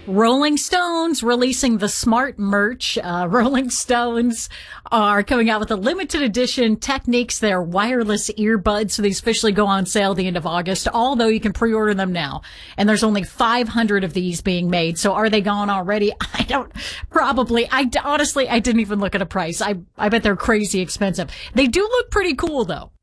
Rolling Stones releasing the Smart merch. Rolling Stones are coming out with a limited edition Technics, their wireless earbuds. So these officially go on sale the end of August, although you can pre-order them now. And there's only 500 of these being made. So are they gone already? Probably. Honestly, I didn't even look at a price. I bet they're crazy expensive. They do look pretty cool though.